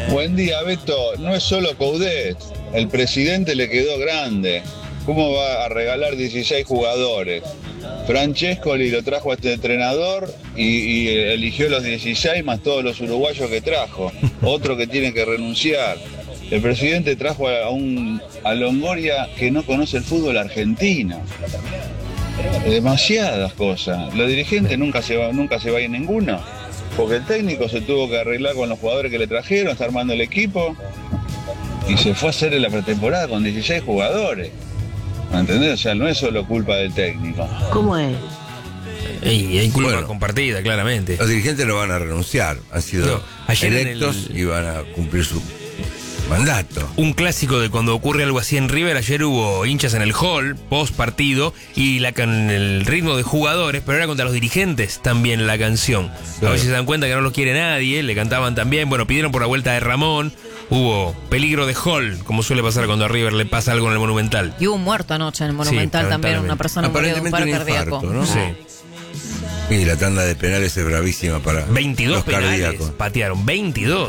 Buen día, Beto. No es solo Coudet. El presidente le quedó grande. ¿Cómo va a regalar 16 jugadores? Francescoli lo trajo a este entrenador y eligió los 16 más todos los uruguayos que trajo. Otro que tiene que renunciar. El presidente trajo a Longoria que no conoce el fútbol argentino. Demasiadas cosas. Los dirigentes nunca se va a ir ninguno. Porque el técnico se tuvo que arreglar con los jugadores que le trajeron, está armando el equipo y se fue a hacer la pretemporada con 16 jugadores. ¿Me entendés? O sea, no es solo culpa del técnico. ¿Cómo es? Y hay culpa compartida, claramente. Los dirigentes no van a renunciar, han sido electos y van a cumplir su mandato. Un clásico de cuando ocurre algo así en River. Ayer hubo hinchas en el hall, post partido, y con el ritmo de jugadores, pero era contra los dirigentes también la canción. A ver si se dan cuenta que no los quiere nadie, le cantaban también. Bueno, pidieron por la vuelta de Ramón. Hubo peligro de hall, como suele pasar cuando a River le pasa algo en el Monumental. Y hubo un muerto anoche en el Monumental también, una persona murió de un paro cardíaco. ¿No? Sí. Y la tanda de penales es bravísima para 22 los penales cardíacos. patearon, 22.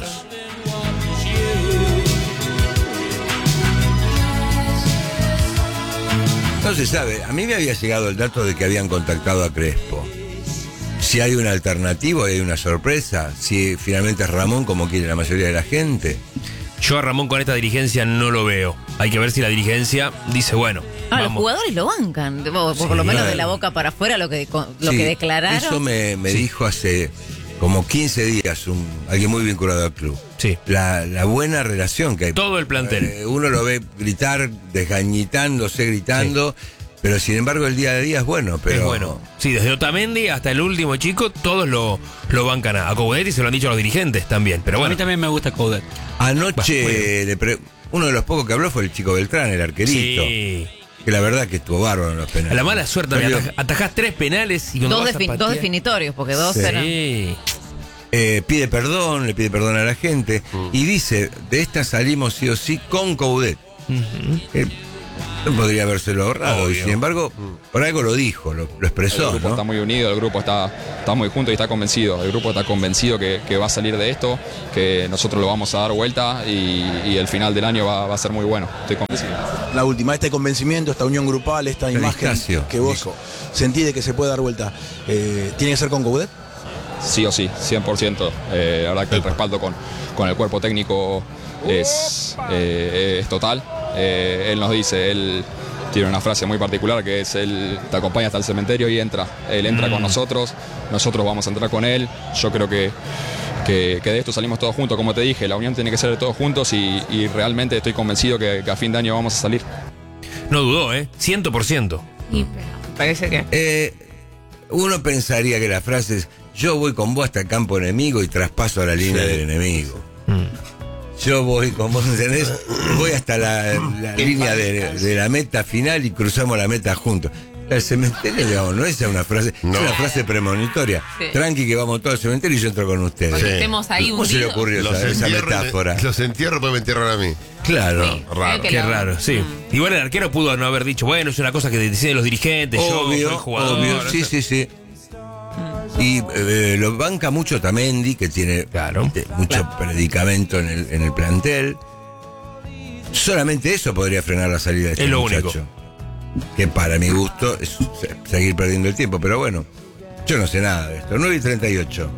No se sabe, a mí me había llegado el dato de que habían contactado a Crespo. Si hay una alternativa, hay una sorpresa, si finalmente es Ramón como quiere la mayoría de la gente. Yo a Ramón con esta dirigencia no lo veo. Hay que ver si la dirigencia dice, bueno, los jugadores lo bancan, por lo menos de la boca para afuera lo que declararon. Eso me dijo hace como 15 días alguien muy vinculado al club. Sí. La buena relación que hay. Todo el plantel. Uno lo ve gritar, desgañitándose, gritando, pero sin embargo el día a día es bueno. Pero... Es bueno. Sí, desde Otamendi hasta el último chico, todos lo bancan a Coudet y se lo han dicho a los dirigentes también. Pero bueno. A mí también me gusta Coudet. Anoche uno de los pocos que habló fue el chico Beltrán, el arquerito. Sí. Que la verdad que estuvo bárbaro en los penales. A la mala suerte, atajás 3 penales y dos definitorios, porque 2 eran. Le pide perdón a la gente y dice, de esta salimos sí o sí con Coudet. No podría habérselo ahorrado. Obvio. Y sin embargo, por algo lo dijo, lo expresó. El grupo está muy unido, el grupo está muy junto y está convencido. El grupo está convencido que va a salir de esto, que nosotros lo vamos a dar vuelta y el final del año va a ser muy bueno. Estoy convencido. La última, este convencimiento, esta unión grupal, esta imagen que vos sentís de que se puede dar vuelta, ¿tiene que ser con Coudet? Sí o sí, 100%. La verdad que el respaldo con el cuerpo técnico es total. Él nos dice, él tiene una frase muy particular que es, él te acompaña hasta el cementerio y entra. Él entra con nosotros vamos a entrar con él. Yo creo que de esto salimos todos juntos, como te dije, la unión tiene que ser de todos juntos y realmente estoy convencido que a fin de año vamos a salir. No dudó, 100%. Y parece que... Uno pensaría que la frase es, yo voy con vos hasta el campo enemigo y traspaso a la línea del enemigo. Yo voy con vos, ¿entendés? Voy hasta la línea de la meta final y cruzamos la meta juntos. El cementerio, digamos, no es una frase, es una frase premonitoria. Sí. Tranqui que vamos todos al cementerio y yo entro con ustedes. Sí. Estemos ahí ¿Cómo se le ocurrió esa metáfora? Los entierro, pues me entierran a mí. Claro. Sí, raro. Qué raro, sí. Igual el arquero pudo no haber dicho, bueno, es una cosa que deciden los dirigentes, obvio, yo soy jugador. Obvio, sí. Y lo banca mucho Otamendi, que tiene mucho predicamento en el plantel. Solamente eso podría frenar la salida de este muchacho. Único. Que para mi gusto es seguir perdiendo el tiempo, pero bueno, yo no sé nada de esto. 9:38.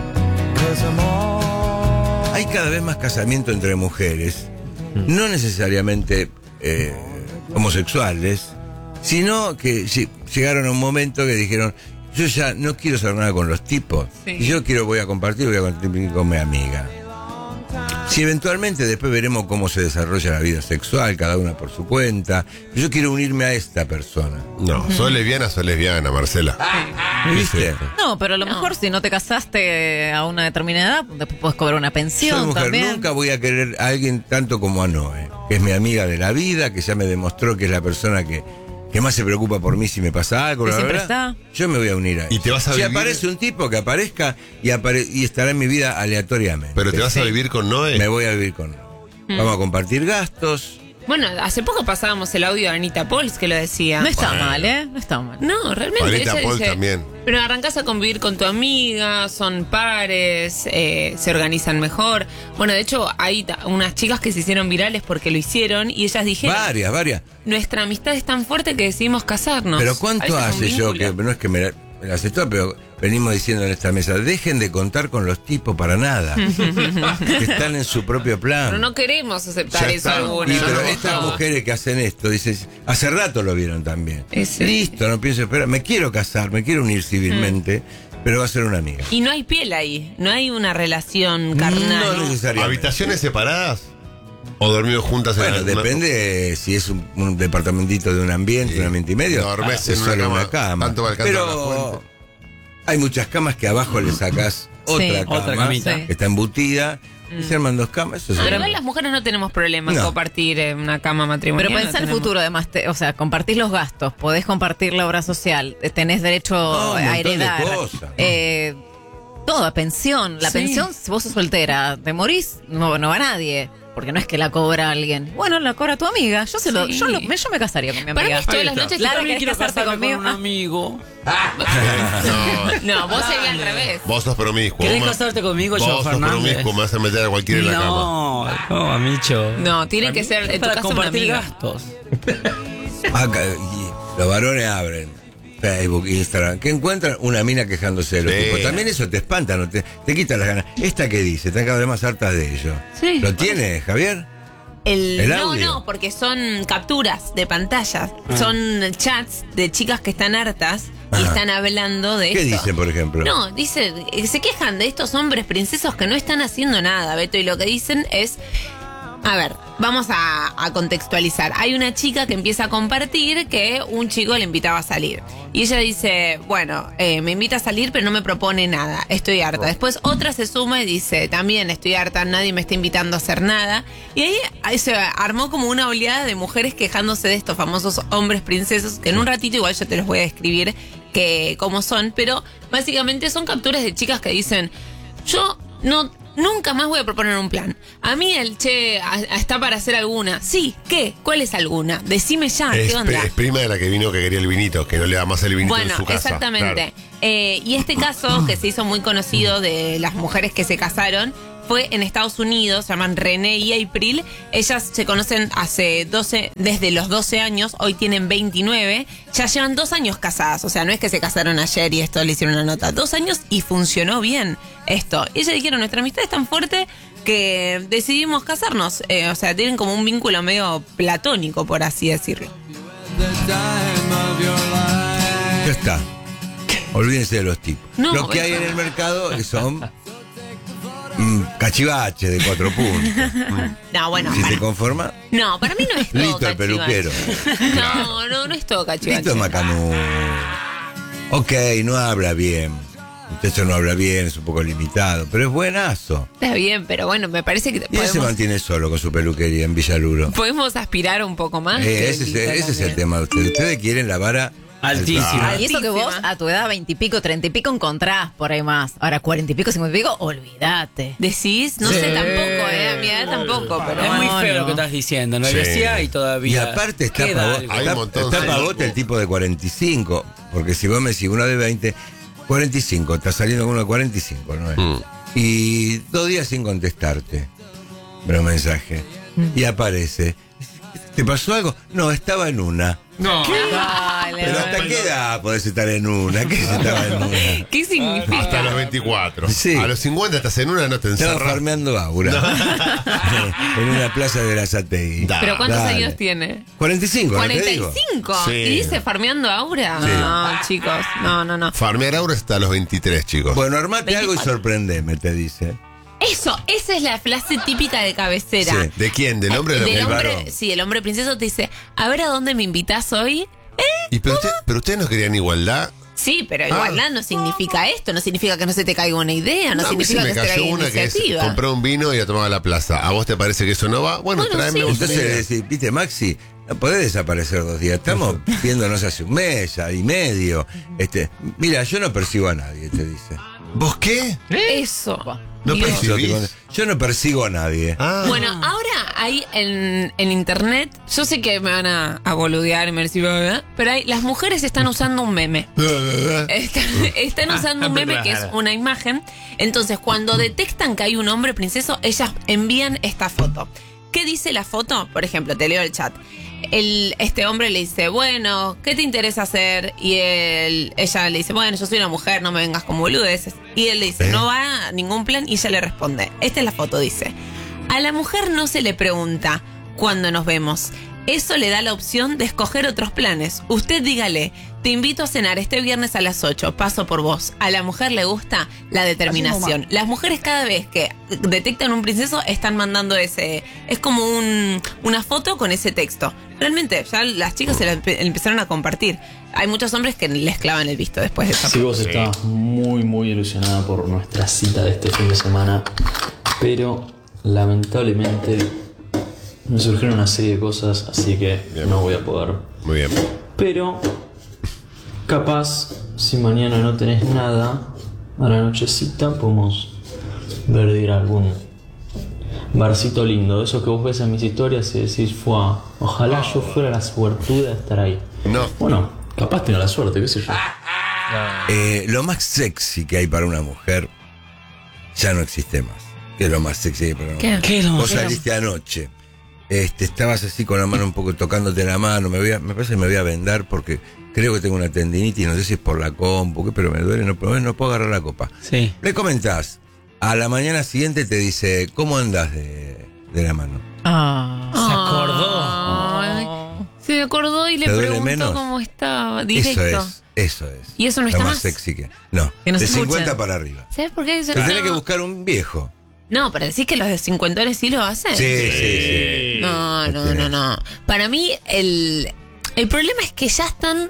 Hay cada vez más casamiento entre mujeres, no necesariamente homosexuales, sino que llegaron a un momento que dijeron, yo ya no quiero saber nada con los tipos, y yo voy a compartir con mi amiga. Si eventualmente después veremos cómo se desarrolla la vida sexual, cada una por su cuenta, yo quiero unirme a esta persona. No, soy lesbiana, Marcela. ¿Viste? No, pero a lo mejor si no te casaste a una determinada edad, después puedes cobrar una pensión. Soy mujer, también. Nunca voy a querer a alguien tanto como a Noé, que es mi amiga de la vida, que ya me demostró que es la persona que más se preocupa por mí si me pasa algo. Que siempre está. Yo me voy a unir a ¿Y te vas a si vivir? aparece un tipo, que aparezca y estará en mi vida aleatoriamente. ¿Pero te vas a vivir con Noé? Me voy a vivir con Noé. Vamos a compartir gastos, Bueno, hace poco pasábamos el audio de Anita Pols que lo decía. No está mal, ¿eh? No está mal. No, realmente. Anita ella Pols dice, también. pero arrancás a convivir con tu amiga, son pares, se organizan mejor. Bueno, de hecho, hay unas chicas que se hicieron virales porque lo hicieron y ellas dijeron... Varias. Nuestra amistad es tan fuerte que decidimos casarnos. Pero ¿cuánto A veces hace es un yo vínculo. que no es que me la aceptó, pero venimos diciendo en esta mesa, dejen de contar con los tipos para nada, que están en su propio plan. Pero no queremos aceptar Ya eso está. alguna. Y pero No. estas mujeres que hacen esto, dices, hace rato lo vieron también. Ese. Listo, no pienso esperar, me quiero casar, me quiero unir civilmente, pero va a ser una amiga. Y no hay piel ahí, no hay una relación carnal. No necesariamente. ¿Habitaciones separadas? ¿O dormido juntas Bueno, en depende si es un departamentito de un ambiente, Sí. un ambiente y medio. Dormés es en una solo cama, una cama. tanto va alcanzar la Pero fuente. hay muchas camas que abajo le sacás otra cama, otra camita. Sí. que está embutida, y se arman dos camas. Eso es Pero una- igual las mujeres no tenemos problemas No. compartir una cama matrimonial. Pero pensá no el tenemos. futuro, además, o sea, compartís los gastos, podés compartir la obra social, tenés derecho un a montón de heredar. cosas. Toda pensión. La Sí. pensión, si vos sos soltera, te morís, no va nadie. Porque no es que la cobra alguien. Bueno, la cobra tu amiga. Yo me casaría con mi Para amiga. mí todas las noches Lara, También ¿querés quiero casarte casarme conmigo? con un amigo. No, vos serías al revés. Vos sos promiscuo. ¿Querés vos- casarte conmigo, Vos Joe sos Fernández? promiscuo, me vas a meter a cualquiera en la cama. No, Amicho. No, tiene que ser en tu para caso una compartir amiga. gastos. Acá, y los varones abren Facebook, Instagram, que encuentran una mina quejándose de los Sí. tipos. También eso te espanta, ¿no? Te quita las ganas. ¿Esta qué dice? Están cada vez más hartas de ello. Sí. ¿Lo tiene, Javier? ¿El audio? No, porque son capturas de pantallas. Son chats de chicas que están hartas y Ajá. están hablando de ¿Qué esto. dicen, por ejemplo? No, dice, se quejan de estos hombres princesos que no están haciendo nada, Beto, y lo que dicen es, a ver, vamos a contextualizar. Hay una chica que empieza a compartir que un chico le invitaba a salir. Y ella dice, bueno, me invita a salir pero no me propone nada, estoy harta. Después otra se suma y dice, también estoy harta, nadie me está invitando a hacer nada. Y ahí se armó como una oleada de mujeres quejándose de estos famosos hombres princesos, que en un ratito igual yo te los voy a describir que cómo son, pero básicamente son capturas de chicas que dicen, yo nunca más voy a proponer un plan. A mí el está para hacer alguna. Sí, ¿qué? ¿Cuál es alguna? Decime ya, ¿qué onda? Es prima de la que vino que quería el vinito, que no le da más el vinito Bueno, en su casa. exactamente. Claro. Y este caso, que se hizo muy conocido de las mujeres que se casaron, fue en Estados Unidos, se llaman René y April. Ellas se conocen desde los 12 años, hoy tienen 29, ya llevan 2 años casadas, o sea, no es que se casaron ayer y esto le hicieron una nota, 2 años y funcionó bien esto. Ellas dijeron, nuestra amistad es tan fuerte que decidimos casarnos, o sea, tienen como un vínculo medio platónico, por así decirlo. Ya está. Olvídense de los tipos. No, Lo que hay en el mercado son cachivaches de 4 puntos. No, bueno, Si para- se conforma, no, para mí no es todo listo el cachivache. peluquero. No es todo cachivache. Listo Macanú. Ok, no habla bien. El muchacho no habla bien, es un poco limitado, pero es buenazo. Está bien, pero bueno, me parece que Y él se mantiene solo con su peluquería en Villaluro. podemos aspirar un poco más. que Ese es el tema de ustedes. Ustedes quieren la vara Altísima. Y eso que vos a tu edad, 20 y pico, 30 y pico, encontrás por ahí más. Ahora, 40 y pico, 50 y pico, olvídate. ¿Decís? No sé tampoco, a mi edad tampoco, pero Es muy no, feo no. lo que estás diciendo. No Sí. decía y Y todavía. aparte está queda para algo. Hay un montón, está sí. para vos el tipo de 45. Porque si vos me decís uno de 20, 45, está saliendo con uno de 45, ¿no es? Y 2 días sin contestarte. Pero mensaje. Y aparece. ¿Te pasó algo? No, estaba en una. No. Dale, Pero ¿hasta qué edad podés estar en una? ¿Qué se estaba en una? ¿qué significa? Hasta los 24. Sí. A los 50 estás en una, no te Estaba encerras. farmeando aura. En una plaza de la Sategui. Da. ¿Pero cuántos Dale. años tiene? 45, ¿no te digo? 45. Sí. ¿Y dice farmeando aura? Sí. No, chicos, no. Farmear aura hasta los 23, chicos. Bueno, armate algo y 24. sorprendeme, te dice. Eso, esa es la frase típica de cabecera. Sí. ¿De quién? ¿Del hombre o de la Del mujer? hombre, sí, el hombre princeso te dice, a ver a dónde me invitas hoy. ¿Y pero ustedes no querían igualdad? Sí, pero igualdad no significa esto, no significa que no se te caiga una idea, no a mí se significa me que se te cayó caiga una que es iniciativa. comprar un vino y a tomar a la plaza. ¿A vos te parece que eso no va? Bueno, Bueno, tráeme sí. un Entonces vino. le decís, viste, Maxi, no podés desaparecer 2 días. Estamos viéndonos hace un mes ya y medio. Mira, yo no percibo a nadie, te dice. ¿Vos qué? Eso. No Dios. percibís. Yo no persigo a nadie. Ah. Bueno, ahora hay en internet, yo sé que me van a boludear y me decir, pero las mujeres están usando un meme. Están usando un meme que es una imagen. Entonces, cuando detectan que hay un hombre princeso, ellas envían esta foto. ¿Qué dice la foto? Por ejemplo, te leo el chat. Este hombre le dice, bueno, ¿qué te interesa hacer? Y ella le dice, bueno, yo soy una mujer, no me vengas con boludeces. Y él le dice, no va a ningún plan. Y ella le responde, esta es la foto, dice, a la mujer no se le pregunta cuándo nos vemos. Eso le da la opción de escoger otros planes. Usted dígale, te invito a cenar este viernes a las 8, paso por vos. A la mujer le gusta la determinación. Las mujeres cada vez que detectan un princeso están mandando ese... Es como una foto con ese texto. Realmente, ya las chicas se la empezaron a compartir. Hay muchos hombres que les clavan el visto después de esa Sí, vos estabas muy, muy ilusionada por nuestra cita de este fin de semana, pero lamentablemente me surgieron una serie de cosas, así que no voy a poder. Muy bien. Pero, capaz, si mañana no tenés nada, a la nochecita podemos ver de ir a algún barcito lindo. Eso que vos ves en mis historias y decís, ojalá yo fuera la suertuda de estar ahí. No. Bueno, capaz tengo la suerte, qué sé yo. Lo más sexy que hay para una mujer ya no existe más. ¿Qué es lo más sexy que hay para una mujer? ¿Qué es lo más Vos saliste anoche. Estabas así con la mano un poco tocándote la mano. Me parece que me voy a vendar porque creo que tengo una tendinitis. No sé si es por la compu, pero me duele. No puedo agarrar la copa. Sí. Le comentás. A la mañana siguiente te dice, ¿cómo andás de la mano? Se acordó. Ay, se me acordó y le ¿Te duele preguntó menos? cómo estaba. Directo. Eso es. ¿Y eso no está lo más más? sexy que... No, Que no de se 50 escuchen. para arriba. ¿Sabes por qué? Te tenés que buscar un viejo. No, pero decís que los de cincuentones sí lo hacen. Sí. No. Para mí, el problema es que ya están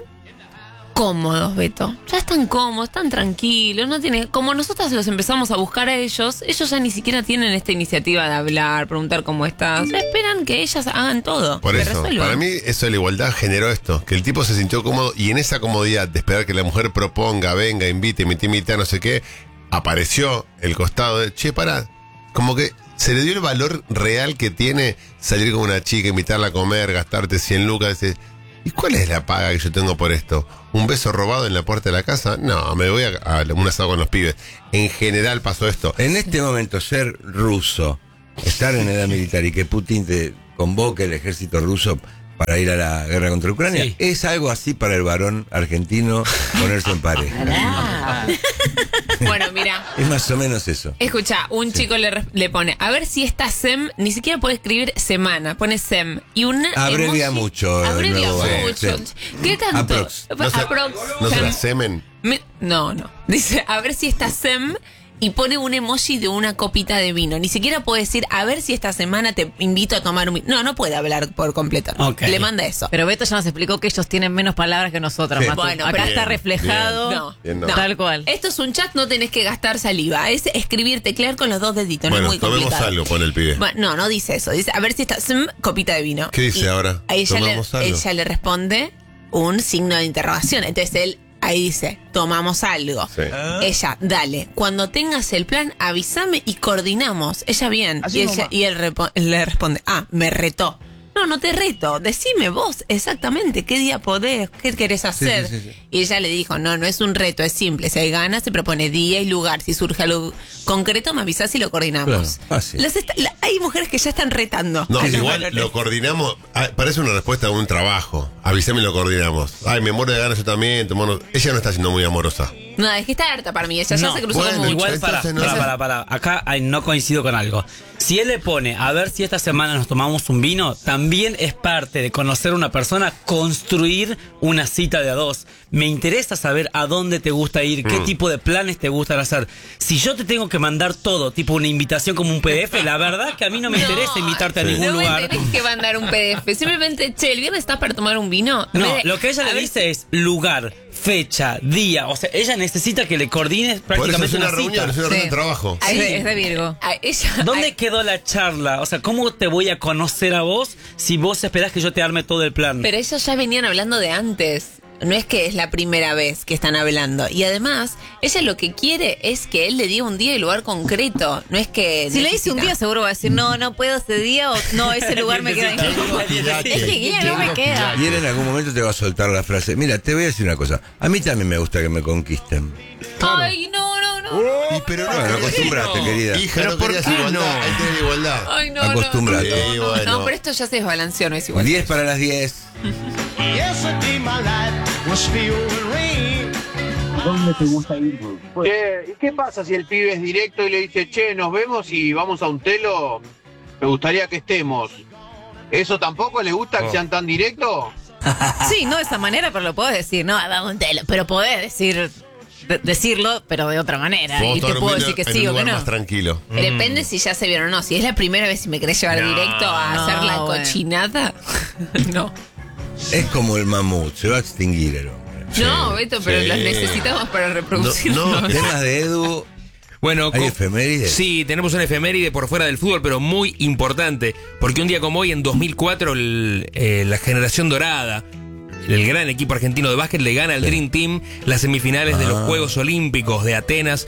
cómodos, Beto. Ya están cómodos, están tranquilos. No tienen, como nosotros los empezamos a buscar a ellos ya ni siquiera tienen esta iniciativa de hablar, preguntar cómo estás. Ya esperan que ellas hagan todo. Por que eso, resuelvan. para mí eso de la igualdad generó esto, que el tipo se sintió cómodo y en esa comodidad de esperar que la mujer proponga, venga, invite, invite, no sé qué, apareció el costado de, che, pará, como que se le dio el valor real que tiene salir con una chica, invitarla a comer, gastarte 100 lucas, ¿y cuál es la paga que yo tengo por esto? ¿Un beso robado en la puerta de la casa? No, me voy a un asado con los pibes. En general pasó esto. En este momento, ser ruso, estar en edad militar y que Putin te convoque el ejército ruso para ir a la guerra contra Ucrania, Sí. es algo así para el varón argentino ponerse en pareja. Bueno, mira. Es más o menos eso. Escucha, un chico le pone, a ver si esta SEM, ni siquiera puede escribir semana, pone SEM. Y una Abrevia emoji- mucho. Abrevia nuevo, mucho. sí. ¿Qué tanto? Aprox. ¿No será semen? No. Dice, a ver si esta SEM y pone un emoji de una copita de vino. Ni siquiera puede decir, a ver si esta semana te invito a tomar un vino. No puede hablar por completo. Ok. Le manda eso. Pero Beto ya nos explicó que ellos tienen menos palabras que nosotras. Sí. Matu. Bueno, acá pero- está Bien, reflejado. No, Bien, no. Tal cual. Esto es un chat, no tenés que gastar saliva. Es escribir, teclear con los dos deditos. no Bueno, es muy tomemos complicado. algo, pone el pibe. Bueno, no dice eso. Dice, a ver si esta copita de vino. ¿Qué dice Y ahora? A ¿Tomamos algo? ella le responde un signo de interrogación. Entonces él ahí dice, tomamos algo. Sí. Ella, dale, cuando tengas el plan, avísame y coordinamos. Ella bien. Y él le responde, me retó. No te reto, decime vos exactamente qué día podés, qué querés hacer. sí. Y ella le dijo, no es un reto, es simple. Si hay ganas, se propone día y lugar. Si surge algo concreto, me avisás y lo coordinamos. Claro, fácil. Hay mujeres que ya están retando. No, a los igual varones. lo coordinamos. Parece una respuesta a un trabajo. Avísame y lo coordinamos. Ay, me muero de ganas yo también. Ella no está siendo muy amorosa. No, es que está harta para mí. Ella ya No, se cruzó bueno, con mucho. Igual, Entonces no- para. Acá no coincido con algo. Si él le pone, a ver si esta semana nos tomamos un vino, también es parte de conocer a una persona, construir una cita de a dos. Me interesa saber a dónde te gusta ir, qué tipo de planes te gustan hacer. Si yo te tengo que mandar todo, tipo una invitación como un PDF, la verdad que a mí no me interesa invitarte a ningún no lugar. me tenés que mandar un PDF. Simplemente, che, ¿el viernes estás para tomar un vino? En No, vez de, lo que ella a le ver dice es lugar, fecha, día. O sea, ella necesita que le coordines Por eso es prácticamente una una reunión, es cita. una reunión de trabajo. Es de Virgo. a ella, ¿Dónde quedó la charla? O sea, ¿cómo te voy a conocer a vos si vos esperás que yo te arme todo el plan? Pero ellos ya venían hablando de antes. no es que es la primera vez que están hablando. Y además, ella lo que quiere es que él le diga un día y lugar concreto. No es que... Si le dice un día, seguro va a decir, no puedo ese día, o no, ese lugar me queda. Es que guía no me queda. Y él en algún momento te va a soltar la frase. Mira, te voy a decir una cosa. A mí también me gusta que me conquisten. Ay, no. Pero Bueno, acostumbrate, querida. Hija, ¿Pero no por querías qué igualdad. no? Ahí tenés igualdad. Ay, no. Acostúmbrate. Sí, bueno. No, pero esto ya se desbalanceó, no es igual. 10 para las 10. ¿Dónde te gusta ir? ¿Y qué pasa si el pibe es directo y le dice, che, nos vemos y vamos a un telo? Me gustaría que estemos. ¿Eso tampoco le gusta que sean tan directos? Sí, no de esa manera, pero lo podés decir, no, vamos a un telo. Pero podés decirlo, pero de otra manera. Vos Y te puedo decir que en sí un o que lugar no. más tranquilo. Depende si ya se vieron o no. Si es la primera vez y me querés llevar directo a hacer la bueno. cochinada, no. Es como el mamut, se va a extinguir el hombre. No, Beto, pero Sí. los necesitamos para reproducirnos. No, Temas de Edu. Bueno, ¿Hay efemérides? Sí, tenemos una efeméride por fuera del fútbol, pero muy importante. Porque un día como hoy, en 2004, la generación dorada, el gran equipo argentino de básquet, le gana al Dream Team las semifinales de los Juegos Olímpicos de Atenas,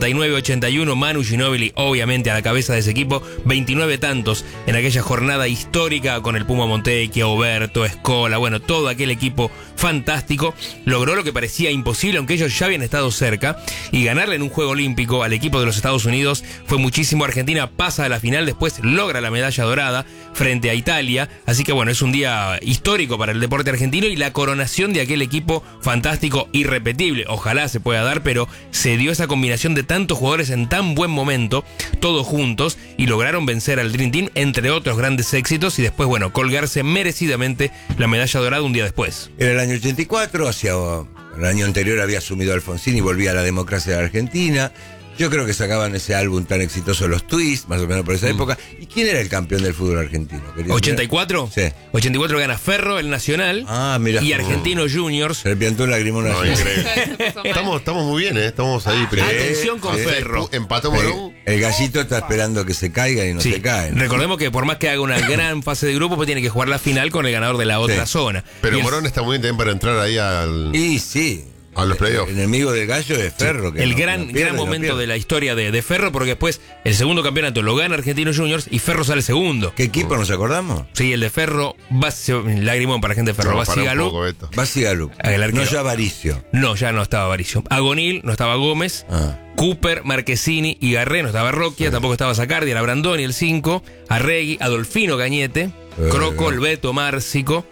89-81. Manu Ginóbili, obviamente, a la cabeza de ese equipo, 29 tantos en aquella jornada histórica con el Puma Montecchio, Oberto, Escola, bueno, todo aquel equipo fantástico. Logró lo que parecía imposible, aunque ellos ya habían estado cerca, y ganarle en un Juego Olímpico al equipo de los Estados Unidos fue muchísimo. Argentina pasa a la final, después logra la medalla dorada frente a Italia, así que bueno, es un día histórico para el deporte argentino y la coronación de aquel equipo fantástico, irrepetible. Ojalá se pueda dar, pero se dio esa combinación de tantos jugadores en tan buen momento, todos juntos, y lograron vencer al Dream Team, entre otros grandes éxitos, y después, bueno, colgarse merecidamente la medalla dorada un día después. Era el año 84, el año anterior había asumido Alfonsín y volvía a la democracia de Argentina. Yo creo que sacaban ese álbum tan exitoso, Los Twists, más o menos por esa época. ¿Y quién era el campeón del fútbol argentino? ¿84? Sí. 84 gana Ferro, el Nacional, Mira. y Argentinos Juniors. Se le piantó un lagrimón No, así. increíble. Estamos muy bien, Estamos ahí. Atención con Ferro. Empató Morón. El gallito está esperando que se caiga y no Sí. se cae. Recordemos que por más que haga una gran fase de grupo, pues tiene que jugar la final con el ganador de la otra zona. Pero Y Morón está muy bien también para entrar ahí Y sí. a los playoffs. El enemigo del gallo es Ferro. Que el no gran pierde, no momento pierde. de la historia de Ferro, porque después el segundo campeonato lo gana Argentinos Juniors y Ferro sale segundo. ¿Qué equipo nos acordamos? Sí, el de Ferro, lagrimón para gente de Ferro, No, para un Basigalú. poco, Beto. Basigalú. El arquero. No ya Avaricio. No, ya no estaba Avaricio. Agonil, no estaba Gómez. Cooper, Marquesini y Garré, no estaba Rocchia, tampoco estaba Zacardi, era Brandoni el 5, Arregui, Adolfino Gañete, Croco, el Beto, Márcico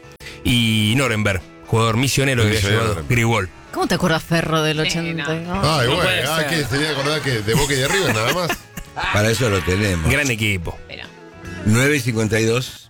y Norenberg, jugador misionero que había llevado Grigol. ¿Cómo te acuerdas, Ferro, del 80? Ay, No bueno, puede ser. que tenía que acordar que de Boca y de River nada más. Para eso lo tenemos. Gran equipo. 9:52.